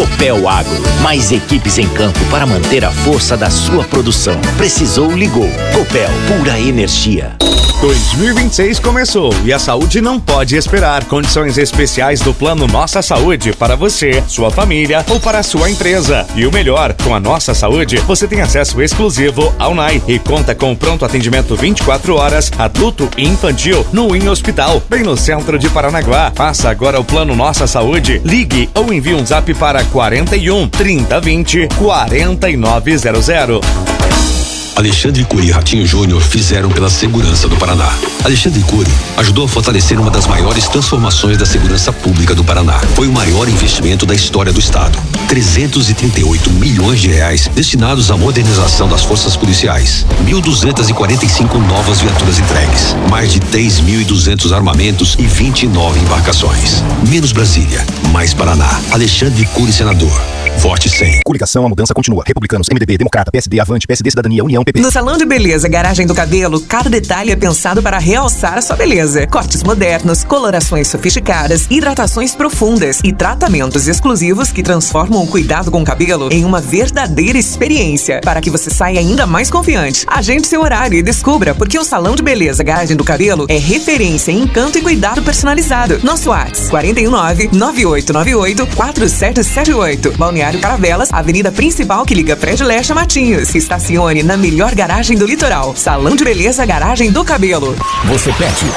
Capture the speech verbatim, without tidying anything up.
Copel Agro, mais equipes em campo para manter a força da sua produção. Precisou, ligou. Copel, pura energia. dois mil e vinte e seis começou e a saúde não pode esperar. Condições especiais do Plano Nossa Saúde para você, sua família ou para a sua empresa. E o melhor, com a Nossa Saúde, você tem acesso exclusivo ao N A I e conta com pronto atendimento vinte e quatro horas, adulto e infantil, no Win Hospital, bem no centro de Paranaguá. Faça agora o Plano Nossa Saúde. Ligue ou envie um zap para quarenta e um, trinta, vinte, quarenta e nove zero zero. Alexandre Cury e Ratinho Júnior fizeram pela segurança do Paraná. Alexandre Cury ajudou a fortalecer uma das maiores transformações da segurança pública do Paraná. Foi o maior investimento da história do estado. trezentos e trinta e oito milhões de reais destinados à modernização das forças policiais. mil duzentas e quarenta e cinco novas viaturas entregues. Mais de três mil e duzentos armamentos e vinte e nove embarcações. Menos Brasília, mais Paraná. Alexandre Cury, senador. Vote cem. Coligação, a mudança continua. Republicanos, M D B, Democrata, P S D, Avante, P S D, Cidadania, União, P P. No Salão de Beleza Garagem do Cabelo, cada detalhe é pensado para realçar a sua beleza. Cortes modernos, colorações sofisticadas, hidratações profundas e tratamentos exclusivos que transformam o cuidado com o cabelo em uma verdadeira experiência, para que você saia ainda mais confiante. Agende seu horário e descubra porque o Salão de Beleza Garagem do Cabelo é referência em encanto e cuidado personalizado. Nosso WhatsApp quatro um nove, nove oito nove oito, quatro sete sete oito. Balneário Caravelas, avenida principal que liga Prédio Leste a Matinhos. Estacione na melhor garagem do litoral. Salão de Beleza Garagem do Cabelo. Você pede,